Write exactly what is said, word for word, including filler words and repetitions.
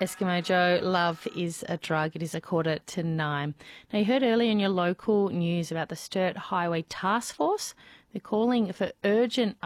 Eskimo Joe, love is a drug. It is a quarter to nine. Now, you heard earlier in your local news about the Sturt Highway Task Force. They're calling for urgent